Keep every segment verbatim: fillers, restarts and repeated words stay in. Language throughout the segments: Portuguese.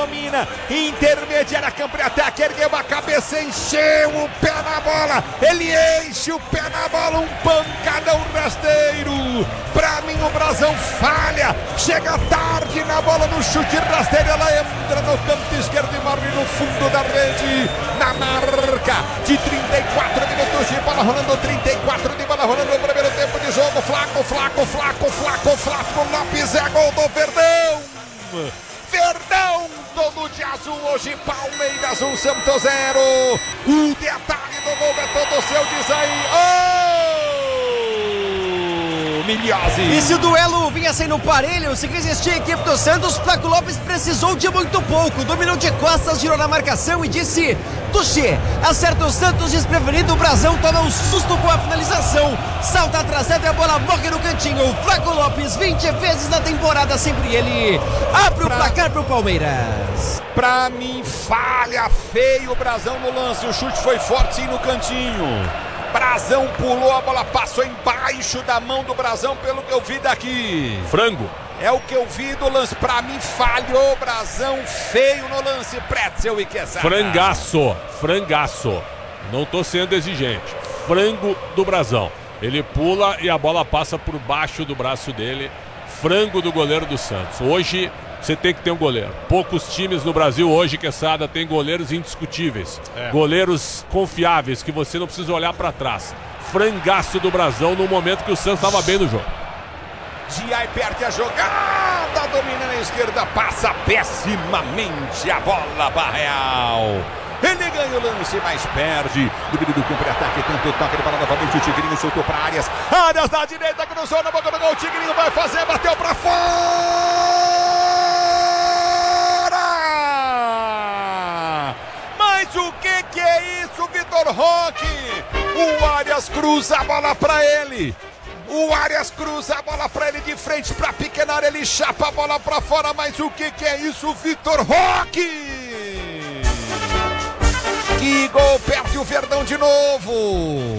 domina, intermediária, campo de ataque, ergueu a cabeça, encheu o pé na bola, ele enche o pé na bola, um pancadão rasteiro. Pra mim o Brasão falha, chega tarde na bola no chute rasteiro, ela entra no canto esquerdo e morre no fundo da rede, na marca de trinta e quatro minutos de bola rolando, trinta e quatro de bola rolando no primeiro tempo de jogo. Flaco, Flaco, Flaco, Flaco, Flaco Lopes, é gol do Verdão. Verdão, todo de azul hoje, Palmeiras um, Santos zero. O detalhe do gol é todo seu, diz aí. Oh! Milhose. E se o duelo vinha sendo parelho, se quis existir a equipe do Santos, Flaco Lopes precisou de muito pouco. Dominou de costas, girou na marcação e disse: Tuxê, acerta o Santos desprevenido, o Brasão toma um susto com a finalização. Salta atrasado e a bola morre no cantinho. Flaco Lopes, vinte vezes na temporada, sempre ele abre o pra... placar pro Palmeiras. Pra mim, falha feio o Brasão no lance. O chute foi forte sim no cantinho. Brasão pulou, a bola passou embaixo da mão do Brasão, pelo que eu vi daqui. Frango. É o que eu vi do lance. Pra mim, falhou o Brasão feio no lance. Pretzel e Quesada. Frangaço, frangaço. Não tô sendo exigente. Frango do Brasão. Ele pula e a bola passa por baixo do braço dele. Frango do goleiro do Santos. Hoje você tem que ter um goleiro. Poucos times no Brasil hoje, Quesada, tem goleiros indiscutíveis. É. Goleiros confiáveis, que você não precisa olhar pra trás. Frangaço do Brasão no momento que o Santos estava bem no jogo. Giai perde a jogada, domina na esquerda, passa pessimamente a bola para Real. Ele ganha o lance, mas perde. Domínio do campo de ataque, tenta o toque de bola novamente. O Tigrinho soltou para Arias. Arias na direita, cruzou na boca do gol. O Tigrinho vai fazer, bateu para fora. Mas o que que é isso, Vitor Roque? O Arias cruza a bola para ele. O Arias cruza a bola para ele de frente para pequena área. Ele chapa a bola para fora. Mas o que que é isso, Vitor Roque? Que gol, perde o Verdão de novo.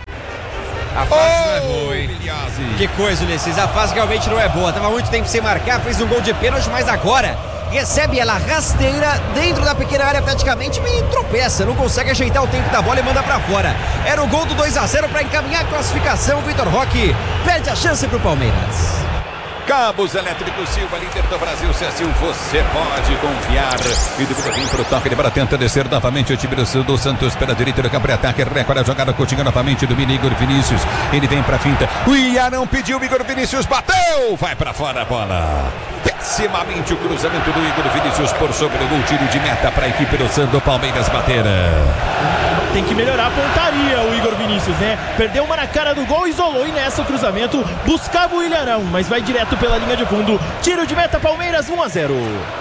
A fase oh, não é boa, hein? Milhose. Que coisa, Ulisses. A fase realmente não é boa. Tava muito tempo sem marcar, fez um gol de pênalti, mas agora recebe ela rasteira dentro da pequena área praticamente e tropeça. Não consegue ajeitar o tempo da bola e manda pra fora. Era o gol do dois a zero para encaminhar a classificação. Vitor Roque perde a chance pro Palmeiras. Cabos Elétricos Silva, líder do Brasil, Cecil, você pode confiar. E depois vem pro toque de bola, tenta descer novamente o time do Santos pela direita do campo de ataque, recolhe a jogada, Coutinho novamente, domina Igor Vinícius, ele vem pra finta, o Iarão pediu, Igor Vinícius bateu, vai pra fora a bola. Pessimamente o cruzamento do Igor Vinícius por sobre o gol, tiro de meta para a equipe do Santos, Palmeiras bater. Tem que melhorar a pontaria o Igor Vinícius, né? Perdeu uma na cara do gol, isolou e nessa o cruzamento buscava o Ilharão, mas vai direto pela linha de fundo. Tiro de meta, Palmeiras um a zero.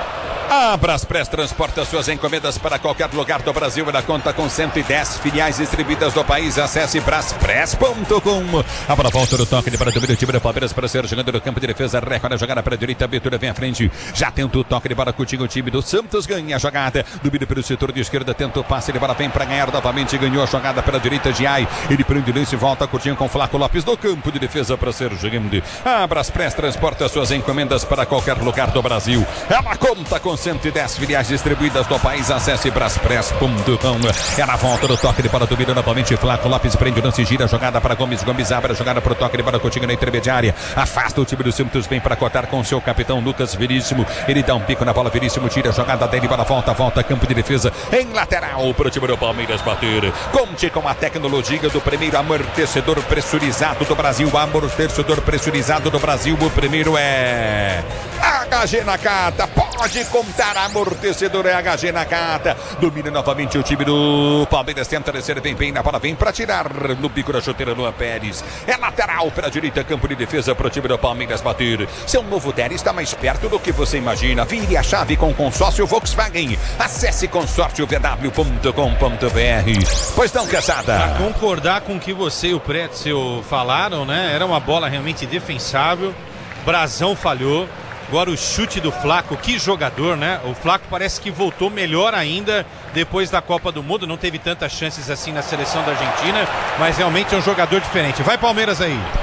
A Braspress transporta suas encomendas para qualquer lugar do Brasil. Ela conta com cento e dez filiais distribuídas no país. Acesse braspress ponto com. A bola volta do toque de para domínio do time do Palmeiras para ser jogando no campo de defesa. Recolhe a jogada para a direita. Abertura vem à frente. Já tenta o toque de bola. Coutinho, o time do Santos ganha a jogada. Domínio pelo setor de esquerda. Tenta o passe de bola. Vem para ganhar novamente. Ganhou a jogada pela direita. Giai. Ele prende o lance e volta. Coutinho com Flaco Lopes no campo de defesa para ser jogando. A Braspress transporta suas encomendas para qualquer lugar do Brasil. Ela conta com cento e dez filiais distribuídas no país. Acesse braspress ponto com. É na volta do toque de bola, domina novamente Flaco Lopes, prende o lance, gira a jogada para Gomes, Gomes abre a jogada para o toque de bola, Coutinho na intermediária, afasta o time do Santos, vem para cotar com seu capitão Lucas Veríssimo, ele dá um pico na bola, Veríssimo tira a jogada dele, bola volta, volta, campo de defesa, em lateral para o time do Palmeiras bater. Conte com a tecnologia do primeiro amortecedor pressurizado do Brasil, amortecedor pressurizado do Brasil, o primeiro é H G Nakata, pode contar a amortecedor é H G Nakata. Domina novamente o time do Palmeiras. Tenta descer, vem bem na bola, vem para tirar no bico da chuteira Luan Pérez. É lateral para a direita, campo de defesa para o time do Palmeiras bater. Seu novo Dere está mais perto do que você imagina. Vire a chave com o consórcio Volkswagen. Acesse consórcio v w ponto com ponto b r. Pois não, Quesada. Para concordar com o que você e o Pretzel falaram, né? Era uma bola realmente defensável. Brasão falhou. Agora o chute do Flaco, que jogador, né? O Flaco parece que voltou melhor ainda depois da Copa do Mundo. Não teve tantas chances assim na seleção da Argentina, mas realmente é um jogador diferente. Vai Palmeiras aí.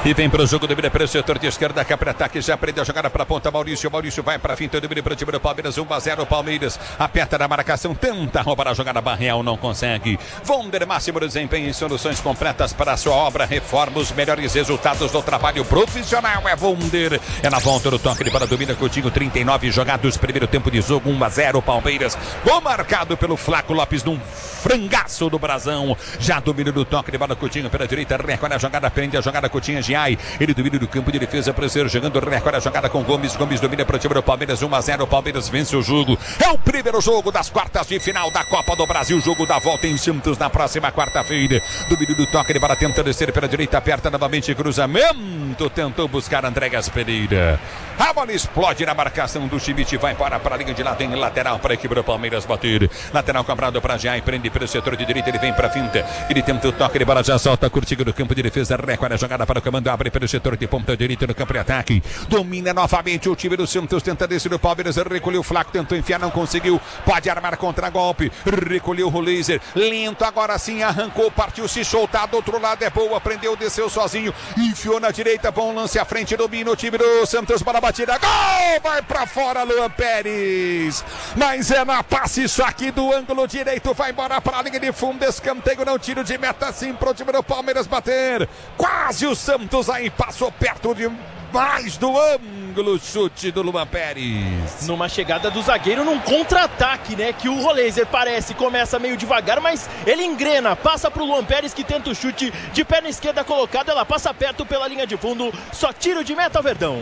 E vem para o jogo do Bira para o setor de esquerda, que para ataque, já aprendeu a jogada para a ponta. Maurício, Maurício vai para a finta do Bira para o time do Palmeiras, um a zero Palmeiras, aperta na marcação, tenta roubar a jogada, Barreal não consegue. Vonder, máximo desempenho em soluções completas para a sua obra, reforma, os melhores resultados do trabalho profissional, é Vonder. É na volta do toque de bola, domina Coutinho, trinta e nove jogados, primeiro tempo de jogo, um a zero Palmeiras. Gol marcado pelo Flaco Lopes num frangaço do Brasão. Já domina do toque de bola, Coutinho pela direita, recolhe a jogada, prende a jogada, Coutinho Giai. Ele domina do campo de defesa, Prazer jogando, recolhe a jogada com Gomes. Gomes domina para o time do Palmeiras, um a zero. Palmeiras vence o jogo. É o primeiro jogo das quartas de final da Copa do Brasil. Jogo da volta em Santos na próxima quarta-feira. Domínio do toque de bola, tenta descer pela direita, aperta novamente, cruzamento. Tentou buscar Andréas Pereira. A bola explode na marcação do Schmidt, vai para para a linha de lado em lateral para a equipe do Palmeiras bater. Lateral cobrado para Giai, prende pelo setor de direita, ele vem para a finta. Ele tenta o toque de bola, já solta, curtindo no campo de defesa, recolhe a jogada para o comando, abre pelo setor de ponta direita no campo de ataque. Domina novamente o time do Santos, tenta descer o Palmeiras, recolheu o Flaco, tentou enfiar, não conseguiu. Pode armar contra-golpe, recolheu o laser, lento agora sim, arrancou, partiu se soltar, do outro lado é boa, prendeu, desceu sozinho, enfiou na direita, bom lance à frente, domina o time do Santos para a batida, gol! Vai para fora, Luan Pérez, mas é na passe isso aqui do ângulo direito, vai embora para a linha de fundo, escanteio, não tiro de meta sim pro time do Palmeiras bater, quase o Santos aí passou perto de mais do ângulo, chute do Luan Pérez. Numa chegada do zagueiro, num contra-ataque, né? Que o Roleiser parece, começa meio devagar, mas ele engrena, passa pro Luan Pérez que tenta o chute de perna esquerda colocada, ela passa perto pela linha de fundo, só tiro de meta, Verdão.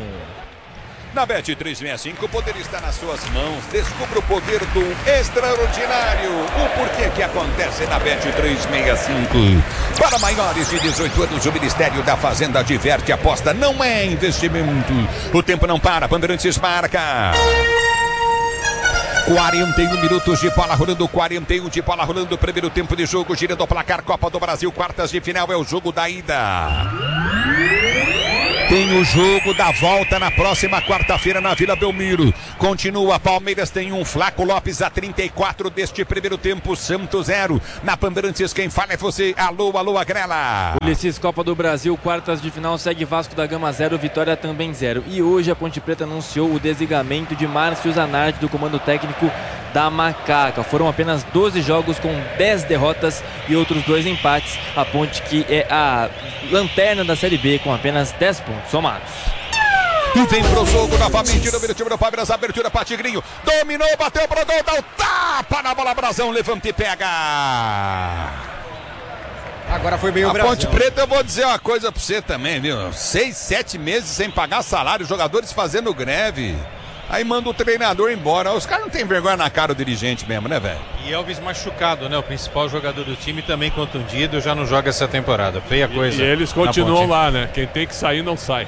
Na Bet trezentos e sessenta e cinco, o poder está nas suas mãos. Descubra o poder do extraordinário. O porquê que acontece na Bet trezentos e sessenta e cinco. Para maiores de dezoito anos, o Ministério da Fazenda diverte, aposta, não é investimento. O tempo não para, Bandeirantes marca. quarenta e um minutos de bola rolando, quarenta e um de bola rolando, primeiro tempo de jogo, girando o placar, Copa do Brasil, quartas de final, é o jogo da ida. Tem o jogo da volta na próxima quarta-feira na Vila Belmiro. Continua, Palmeiras tem um, Flaco Lopes a trinta e quatro deste primeiro tempo, Santos zero. Na Bandeirantes quem fala é você, alô, alô, Agrela. Ulisses, Copa do Brasil, quartas de final, segue Vasco da Gama zero, Vitória também zero. E hoje a Ponte Preta anunciou o desligamento de Márcio Zanardi do comando técnico da Macaca. Foram apenas doze jogos com dez derrotas e outros dois empates. A Ponte que é a lanterna da Série B com apenas dez pontos somados. E vem pro jogo novamente no time do Palmeiras, abertura para Tigrinho, dominou, bateu pro gol, dá o tapa na bola, Brasão, levanta e pega. Agora foi bem o a Brasão. Ponte Preta, eu vou dizer uma coisa pra você também, viu? Seis, sete meses sem pagar salário, jogadores fazendo greve. Aí manda o treinador embora. Os caras não tem vergonha na cara, o dirigente mesmo, né, velho? E Elvis machucado, né? O principal jogador do time também contundido, já não joga essa temporada. Feia coisa. E, e eles continuam lá, né? Quem tem que sair, não sai.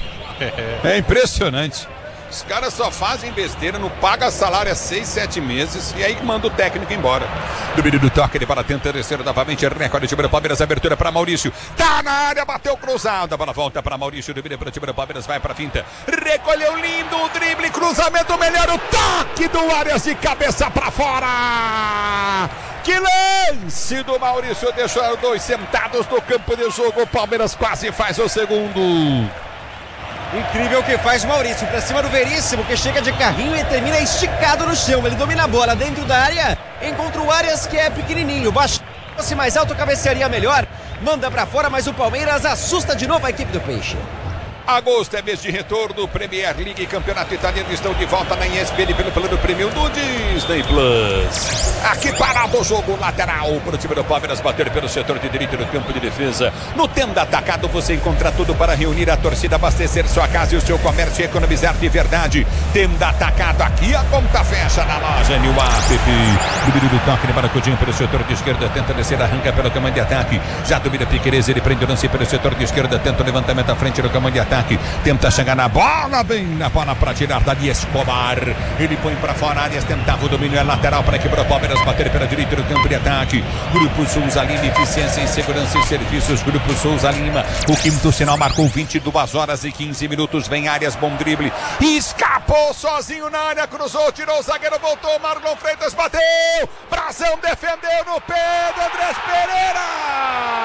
É impressionante. Os caras só fazem besteira, não paga salário há seis, sete meses e aí manda o técnico embora. Domínio do toque, ele para tentar descer novamente, recorde o time do Palmeiras, abertura para Maurício. Tá na área, bateu cruzado, a bola volta para Maurício, domínio para o time do Palmeiras, vai para a finta. Recolheu lindo o drible, cruzamento melhor, o toque do Arias de cabeça para fora. Que lance do Maurício, deixou dois sentados no campo de jogo, o Palmeiras quase faz o segundo. Incrível o que faz o Maurício, pra cima do Veríssimo, que chega de carrinho e termina esticado no chão. Ele domina a bola dentro da área, encontra o Arias, que é pequenininho, baixo, se mais alto, cabecearia melhor, manda pra fora, mas o Palmeiras assusta de novo a equipe do Peixe. Agosto é mês de retorno, Premier League, Campeonato Italiano estão de volta na E S P N pelo plano premium do Disney Plus. Aqui parado o jogo lateral para o time do Palmeiras bater pelo setor de direito do campo de defesa. No Tenda Atacado você encontra tudo para reunir a torcida, abastecer sua casa e o seu comércio e economizar de verdade. Tenda Atacado, aqui a conta fecha na loja New App. Domínio do toque de Maracudinho pelo setor de esquerda, tenta descer, arranca pelo comando de ataque. Já domina Piquerez, ele prende o lance pelo setor de esquerda, tenta o levantamento à frente do comando de ataque. Ataque, tenta chegar na bola, bem na bola para tirar dali Escobar, ele põe para fora, Arias tentava o domínio, é lateral para quebrar o Palmeiras, bater pela direita do campo de ataque. Grupo Souza Lima, eficiência em segurança e serviços, Grupo Souza Lima, o quinto sinal marcou vinte e duas horas e quinze minutos, vem Arias, bom drible, escapou sozinho na área, cruzou, tirou o zagueiro, voltou, Marlon Freitas bateu, Brasão defendeu no pé do Andrés Pereira.